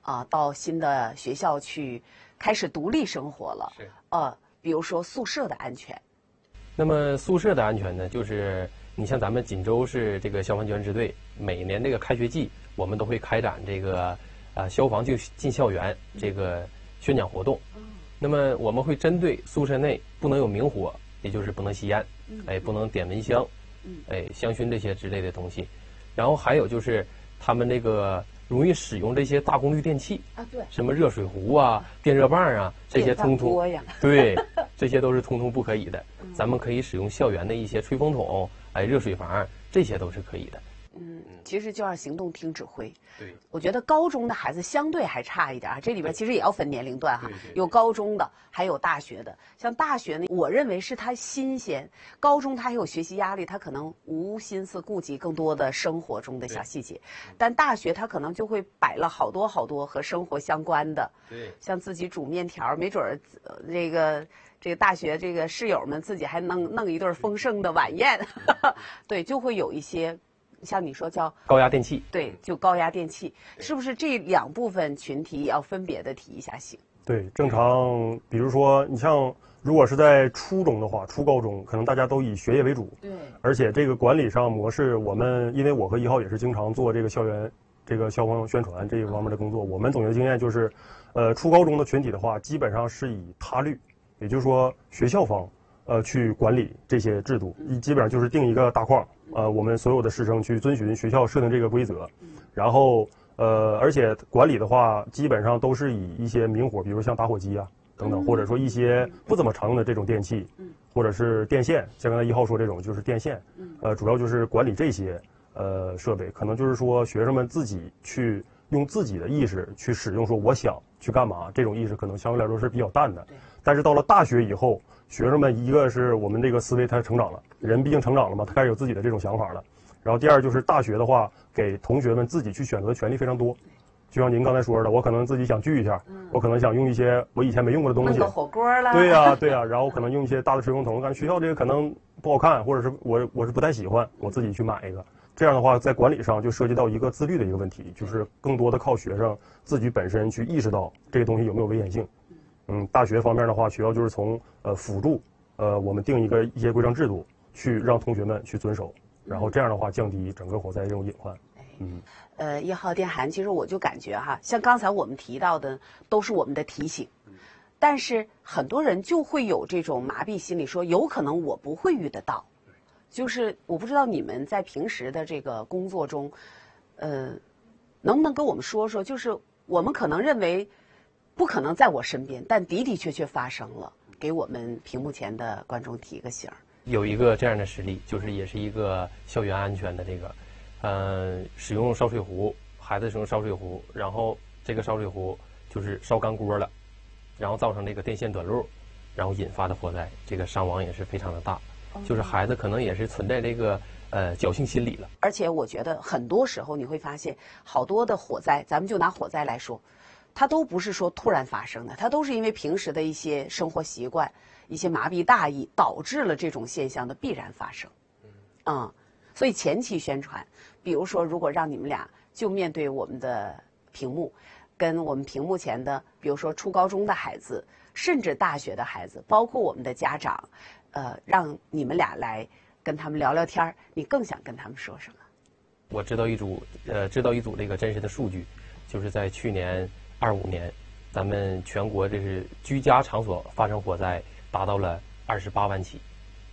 到新的学校去开始独立生活了。 是。 比如说宿舍的安全。 那么宿舍的安全呢，就是你像咱们锦州市这个消防救援支队，每年这个开学季，我们都会开展这个消防进校园这个宣讲活动。那么我们会针对宿舍内不能有明火，也就是不能吸烟，不能点蚊香，香薰这些之类的东西。然后还有就是他们这个容易使用这些大功率电器对， 什么热水壶啊、电热棒啊，这些通通对，这些都是通通不可以的。咱们可以使用校园的一些吹风筒、热水房，这些都是可以的。 其实就要行动听指挥。 对， 我觉得高中的孩子相对还差一点这里边其实也要分年龄段有高中的，还有大学的。像大学呢，我认为是他新鲜，高中他还有学习压力，他可能无心思顾及更多的生活中的小细节，但大学他可能就会摆了好多好多和生活相关的， 对， 像自己煮面条，没准儿这个大学这个室友们自己还弄一顿丰盛的晚宴，对，就会有一些。像你说叫高压电器， 对，就高压电器，是不是这两部分群体也要分别的提一下醒？ 对，正常，比如说你像如果是在初中的话，初高中可能大家都以学业为主， 对， 而且这个管理上模式，我们因为我和1号也是经常做这个校园这个消防宣传这一方面的工作，我们总结经验就是，初高中的群体的话，基本上是以他律，也就是说学校方去管理这些制度，基本上就是定一个大框。我们所有的师生去遵循学校设定这个规则，然后而且管理的话，基本上都是以一些明火，比如像打火机啊等等，或者说一些不怎么常用的这种电器，或者是电线，像刚才1号说这种就是电线，主要就是管理这些设备，可能就是说学生们自己去用自己的意识去使用，说我想去干嘛，这种意识可能相对来说是比较淡的。但是到了大学以后，学生们一个是我们这个思维他成长了，人毕竟成长了嘛，他开始有自己的这种想法了。然后第二就是大学的话，给同学们自己去选择的权利非常多。就像您刚才说的，我可能自己想聚一下，我可能想用一些我以前没用过的东西， 弄个火锅了。 对呀，对呀，然后可能用一些大的吹风筒，感觉学校这个可能不好看，或者是我是不太喜欢，我自己去买一个。这样的话，在管理上就涉及到一个自律的一个问题，就是更多的靠学生自己本身去意识到这个东西有没有危险性。大学方面的话，学校就是从辅助我们定一些规章制度，去让同学们去遵守，然后这样的话降低整个火灾这种隐患。 1号电涵，其实我就感觉像刚才我们提到的都是我们的提醒，但是很多人就会有这种麻痹心理，说有可能我不会遇得到。就是我不知道你们在平时的这个工作中，能不能跟我们说说，就是我们可能认为不可能在我身边，但的的确确发生了，给我们屏幕前的观众提个醒。 有一个这样的实例，就是也是一个校园安全的这个，使用烧水壶，孩子使用烧水壶，然后这个烧水壶就是烧干锅了，然后造成这个电线短路，然后引发的火灾，这个伤亡也是非常的大。就是孩子可能也是存在这个侥幸心理了。 而且我觉得很多时候你会发现，好多的火灾，咱们就拿火灾来说，它都不是说突然发生的，它都是因为平时的一些生活习惯、一些麻痹大意，导致了这种现象的必然发生。所以前期宣传，比如说如果让你们俩就面对我们的屏幕，跟我们屏幕前的，比如说初高中的孩子，甚至大学的孩子，包括我们的家长，让你们俩来跟他们聊聊天，你更想跟他们说什么？ 我知道一组这个真实的数据，就是在去年25年，咱们全国这是居家场所发生火灾达到了28万起。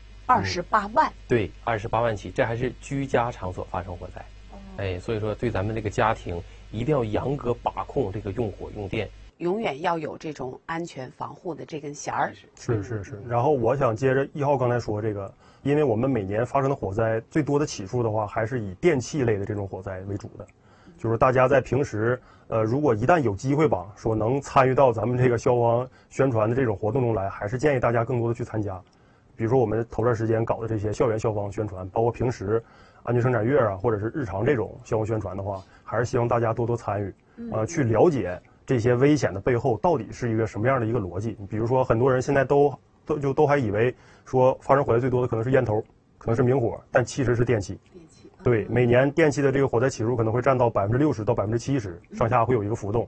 28万？ 对，28万起，这还是居家场所发生火灾。所以说对咱们这个家庭一定要严格把控这个用火用电。 永远要有这种安全防护的这根弦儿。 是。然后我想接着1号刚才说这个，因为我们每年发生的火灾最多的起数的话，还是以电器类的这种火灾为主的。就是大家在平时，如果一旦有机会吧，说能参与到咱们这个消防宣传的这种活动中来，还是建议大家更多的去参加。比如说我们头段时间搞的这些校园消防宣传，包括平时安全生产月啊，或者是日常这种消防宣传的话，还是希望大家多多参与，去了解这些危险的背后到底是一个什么样的一个逻辑。比如说很多人现在都还以为说发生火灾最多的可能是烟头，可能是明火，但其实是电器。对，每年电器的这个火灾起数可能会占到60%到70%上下，会有一个浮动。